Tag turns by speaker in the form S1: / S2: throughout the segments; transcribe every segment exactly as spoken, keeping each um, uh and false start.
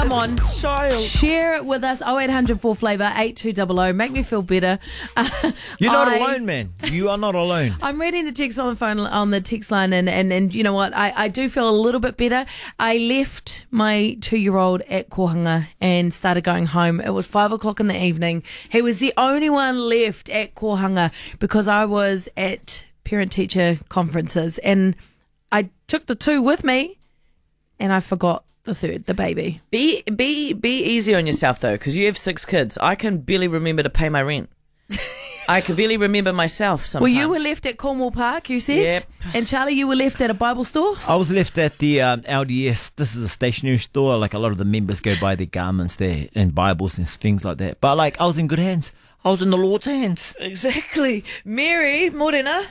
S1: come on.
S2: Child.
S1: Share it with us. oh eight hundred four Flavour eight two hundred. Make me feel better. Uh,
S3: You're not
S1: I,
S3: alone, man. You are not alone.
S1: I'm reading the text on the phone on the text line, and, and, and you know what? I, I do feel a little bit better. I left my two-year-old at Kohanga and started going home. It was five o'clock in the evening. He was the only one left at Kohanga because I was at parent-teacher conferences, and I took the two with me, and I forgot the third, the baby.
S2: Be be be easy on yourself though, because you have six kids. I can barely remember to pay my rent. I can barely remember myself sometimes.
S1: Well, you were left at Cornwall Park, you said?
S2: Yep.
S1: And Charlie, you were left at a Bible store?
S3: I was left at the um, L D S. This is a stationery store. Like, a lot of the members go buy their garments there and Bibles and things like that. But, like, I was in good hands. I was in the Lord's hands.
S2: Exactly. Mary, morena.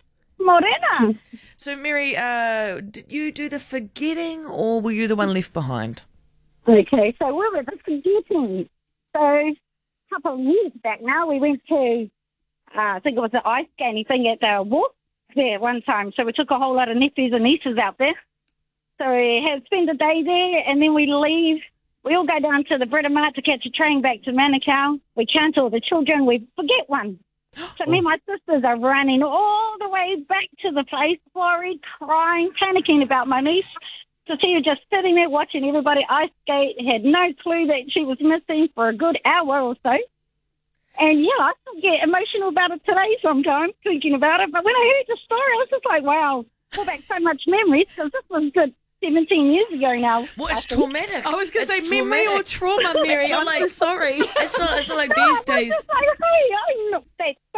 S4: Morena.
S2: So, Mary, uh, did you do the forgetting or were you the one left behind?
S4: Okay, so we were the forgetting. So a couple of years back now, we went to, uh, I think it was the ice skating thing at the walk there one time. So we took a whole lot of nephews and nieces out there. So we had spent the day there, and then we leave. We all go down to the Britomart to catch a train back to Manukau. We count all the children. We forget one. So me and my sisters are running all the way back to the place, worried, crying, panicking about my niece. To see her just sitting there watching everybody ice skate, had no clue that she was missing for a good hour or so. And yeah, I still get emotional about it today sometimes, thinking about it. But when I heard the story, I was just like, wow, pull back so much memories, because this was good seventeen years ago now.
S2: Well, it's traumatic.
S1: I was going to
S2: It's
S1: say memory or
S2: traumatic.
S1: trauma, Mary.
S2: It's not
S1: I'm
S2: like-
S1: so sorry.
S2: It's not, it's not like
S4: No,
S2: these
S4: I was
S2: days.
S4: just like, hey, I'm not that so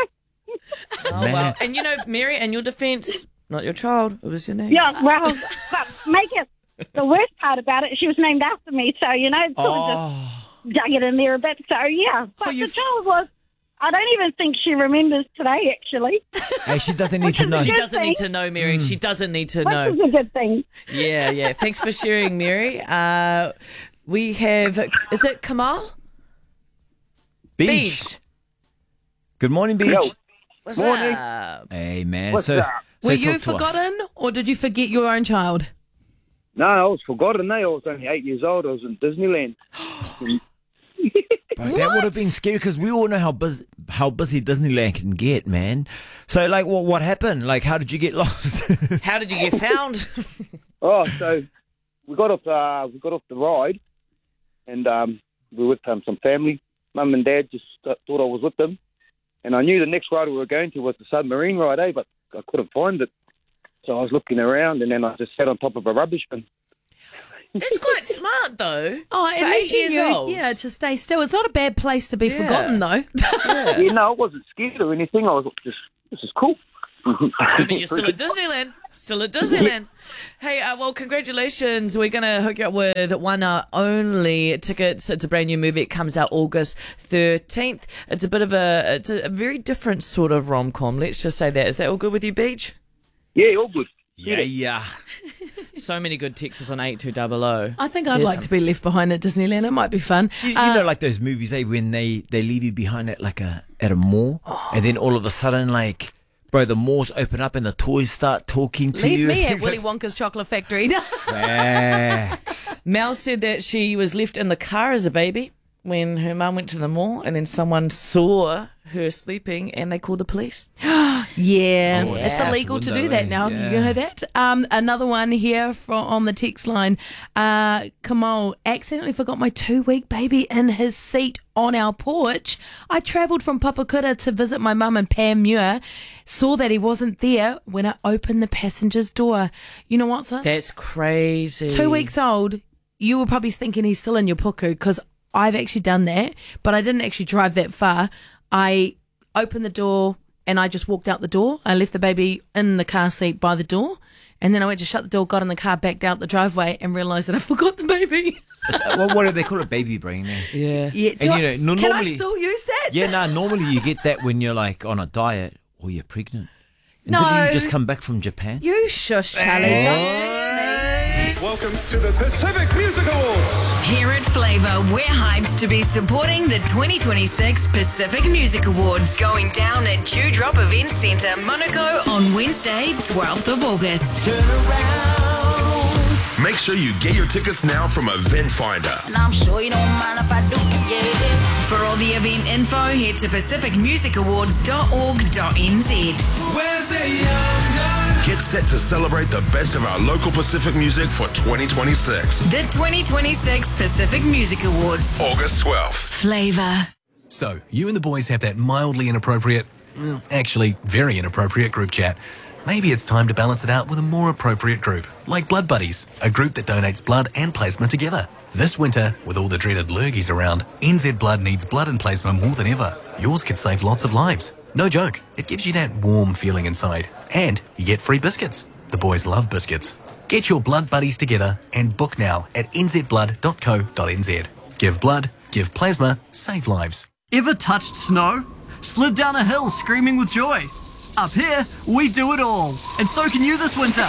S4: us.
S2: Oh, well. And you know, Mary, in your defence, not your child, it was your niece.
S4: Yeah, well, but make it the worst part about it, she was named after me, so, you know, it sort of
S3: Oh,
S4: just dug it in there a bit. So, yeah. But
S1: Oh,
S4: the
S1: you-
S4: child was, I don't even think she remembers today, actually,
S3: hey, she doesn't need to know.
S2: She
S4: Good
S2: doesn't
S4: thing.
S2: need to know, Mary. She doesn't need to
S4: which
S2: know.
S4: is a good thing.
S2: Yeah, yeah. Thanks for sharing, Mary. Uh, we have, is it Kamal?
S3: Beach.
S2: Beach.
S3: Good morning, Beach.
S5: Yo.
S2: What's
S5: Morning.
S2: up?
S3: Hey, man.
S5: What's
S3: so,
S5: up?
S3: so
S1: Were
S3: talk
S1: you
S3: to us.
S1: forgotten, or did you forget your own child?
S5: No, I was forgotten. Eh? I was only eight years old. I was in Disneyland.
S3: Bro, that would have been scary because we all know how busy how busy Disneyland can get, man. So, like, what what happened? Like, how did you get lost?
S2: How did you get found?
S5: Oh, so we got off. Uh, we got off the ride, and um, we were with um, some family. Mum and Dad just th- thought I was with them, and I knew the next ride we were going to was the submarine ride, eh? But I couldn't find it, so I was looking around, and then I just sat on top of a rubbish bin.
S2: That's quite smart, though.
S1: Oh, at
S2: For
S1: least
S2: eight
S1: you
S2: years
S1: knew,
S2: old.
S1: yeah, to stay still. It's not a bad place to be
S2: Yeah.
S1: forgotten, though.
S2: Yeah.
S5: Yeah, no, I wasn't scared or anything. I was just, this is cool.
S2: I mean, you're still at Disneyland. Still at Disneyland. Hey, uh, well, congratulations. We're going to hook you up with one uh, only tickets. It's a brand new movie. It comes out August thirteenth. It's a bit of a, it's a, a very different sort of rom-com. Let's just say that. Is that all good with you, Beach?
S5: Yeah, all good.
S3: yeah, yeah.
S2: So many good texts on eight two double oh.
S1: I think I'd
S2: There's
S1: like
S2: some-
S1: to be left behind at Disneyland. It might be fun.
S3: You, you
S1: Uh,
S3: know, like those movies, eh, when they, they leave you behind at like a at a mall, and then all of a sudden, like, bro, the malls open up and the toys start talking to
S1: leave
S3: you.
S1: me
S3: and
S1: at
S3: things
S1: Willy
S3: like-
S1: Wonka's Chocolate Factory.
S3: Facts.
S2: Mel said that she was left in the car as a baby when her mum went to the mall, and then someone saw her sleeping and they called the police.
S1: Yeah,
S3: Oh,
S1: it's
S3: yeah.
S1: illegal to do
S3: Window,
S1: that
S3: eh?
S1: now.
S3: Yeah.
S1: You know that? Um, another one here from on the text line. Uh, Kamal accidentally forgot my two-week baby in his seat on our porch. I travelled from Papakura to visit my mum in Panmure. Saw that he wasn't there when I opened the passenger's door. You know what, sis?
S2: That's crazy.
S1: Two weeks old. You were probably thinking he's still in your puku, because I've actually done that, but I didn't actually drive that far. I opened the door and I just walked out the door. I left the baby in the car seat by the door, and then I went to shut the door, got in the car, backed out the driveway, and realised that I forgot the baby.
S3: It's- what, what do they call it? Baby brain, eh?
S2: Yeah.
S1: Yeah, do
S3: And
S1: I,
S3: you know, no-
S1: can
S3: normally-
S1: I still use that?
S3: Yeah, nah, normally you get that when you're like on a diet or you're pregnant. And
S1: No.
S3: didn't you just come back from Japan?
S1: You shush, Charlie. Don't jinx
S6: Welcome to the Pacific Music Awards.
S7: Here at Flavour, we're hyped to be supporting the twenty twenty-six Pacific Music Awards going down at Dewdrop Event Centre, Monaco on Wednesday, twelfth of August.
S8: Make sure you get your tickets now from Event Finder.
S9: And I'm sure you don't mind if I do, yeah.
S7: For all the event info, head to pacific music awards dot org dot n z.
S6: Where's the young gun?
S8: Get set to celebrate the best of our local Pacific music for twenty twenty-six.
S7: The twenty twenty-six Pacific Music Awards.
S8: August twelfth.
S7: Flavour.
S10: So, you and the boys have that mildly inappropriate, well, actually very inappropriate group chat. Maybe it's time to balance it out with a more appropriate group, like Blood Buddies, a group that donates blood and plasma together. This winter, with all the dreaded lurgies around, N Z Blood needs blood and plasma more than ever. Yours could save lots of lives. No joke, it gives you that warm feeling inside. And you get free biscuits. The boys love biscuits. Get your Blood Buddies together and book now at n z blood dot co dot n z. Give blood, give plasma, save lives.
S11: Ever touched snow? Slid down a hill screaming with joy? Up here, we do it all. And so can you this winter.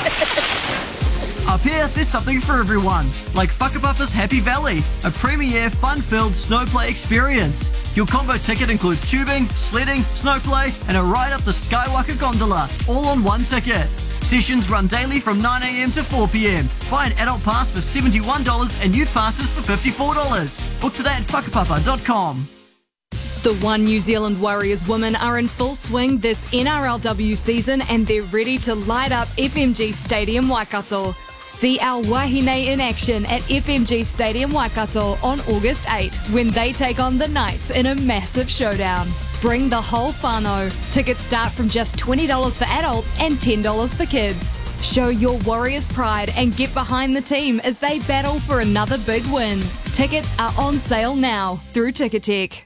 S11: Up here, there's something for everyone, like Whakapapa's Happy Valley, a premier, fun-filled snow play experience. Your combo ticket includes tubing, sledding, snow play, and a ride up the Skywalker gondola, all on one ticket. Sessions run daily from nine a m to four p m. Buy an adult pass for seventy-one dollars and youth passes for fifty-four dollars. Book today at whakapapa dot com.
S12: The One New Zealand Warriors women are in full swing this N R L W season and they're ready to light up F M G Stadium Waikato. See our wahine in action at F M G Stadium Waikato on August eighth when they take on the Knights in a massive showdown. Bring the whole whānau. Tickets start from just twenty dollars for adults and ten dollars for kids. Show your Warriors pride and get behind the team as they battle for another big win. Tickets are on sale now through Ticketek.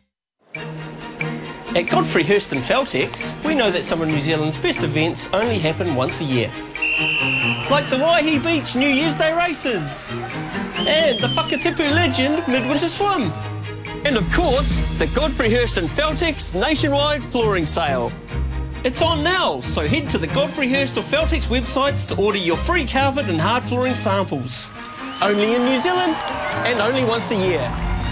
S13: At Godfrey Hirst and Feltex, we know that some of New Zealand's best events only happen once a year. Like the Waihi Beach New Year's Day races, and the Whakatipu Legend Midwinter Swim, and of course, the Godfrey Hirst and Feltex nationwide flooring sale. It's on now, so head to the Godfrey Hirst or Feltex websites to order your free carpet and hard flooring samples. Only in New Zealand, and only once a year.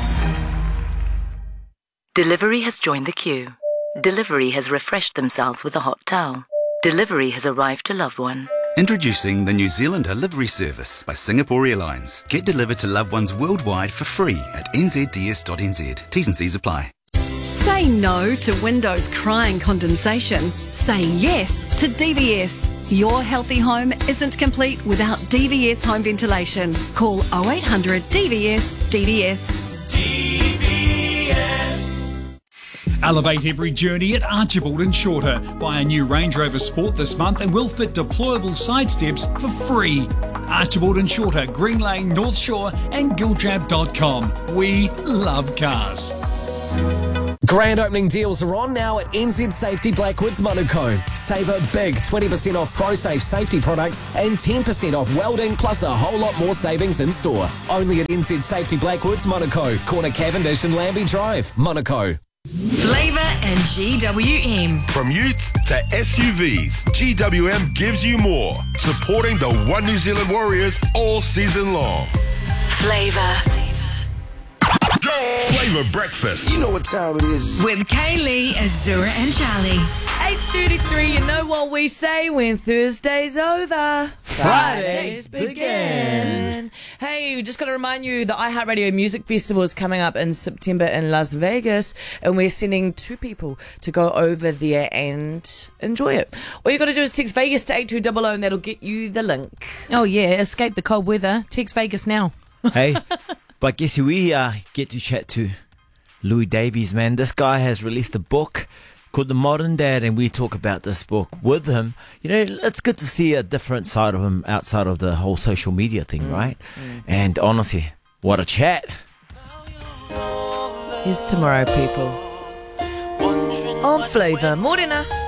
S14: Delivery has joined the queue. Delivery has refreshed themselves with a hot towel. Delivery has arrived to loved one.
S15: Introducing the New Zealand Delivery Service by Singapore Airlines. Get delivered to loved ones worldwide for free at n z d s dot n z. T's and C's apply.
S16: Say no to windows crying condensation. Say yes to D V S. Your healthy home isn't complete without D V S home ventilation. Call oh eight hundred D V S D V S.
S6: D V S.
S17: Elevate every journey at Archibald and Shorter. Buy a new Range Rover Sport this month and we'll fit deployable side steps for free. Archibald and Shorter, Green Lane, North Shore and giltrap dot com. We love cars.
S18: Grand opening deals are on now at N Z Safety Blackwoods Manukau. Save a big twenty percent off ProSafe safety products and ten percent off welding, plus a whole lot more savings in store. Only at N Z Safety Blackwoods Manukau, corner Cavendish and Lambie Drive, Manukau.
S7: Flavour and G W M.
S8: From utes to S U Vs, G W M gives you more. Supporting the One New Zealand Warriors all season long.
S7: Flavour.
S8: Flavour Breakfast.
S19: You know what time it is.
S7: With Kaylee, Azura and Charlie.
S2: eight thirty-three, you know what we say when Thursday's over. Fridays begin. Hey, just got to remind you, the iHeartRadio Music Festival is coming up in September in Las Vegas, and we're sending two people to go over there and enjoy it. All you got to do is text Vegas to eight two zero zero and that'll get you the link.
S1: Oh yeah, escape the cold weather. Text Vegas now.
S3: Hey, but guess who we uh, get to chat to? Louis Davies, man. This guy has released a book called The Modern Dad, and we talk about this book with him. You know, it's good to see a different side of him outside of the whole social media thing, mm. right? Mm. And honestly, what a chat.
S2: Here's tomorrow, people. On Flavour. Morena.